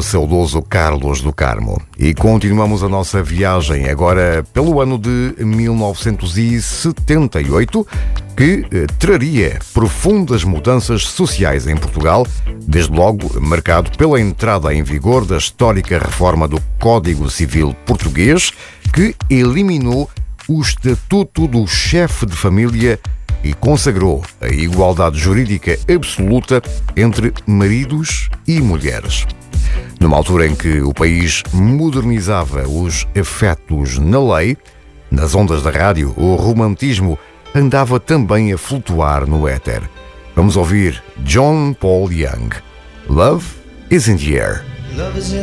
saudoso Carlos do Carmo. E continuamos a nossa viagem agora pelo ano de 1978, que traria profundas mudanças sociais em Portugal, desde logo marcado pela entrada em vigor da histórica reforma do Código Civil Português, que eliminou o estatuto do chefe de família e consagrou a igualdade jurídica absoluta entre maridos e mulheres. Numa altura em que o país modernizava os afetos na lei, nas ondas da rádio, o romantismo andava também a flutuar no éter. Vamos ouvir John Paul Young. Love is in the air.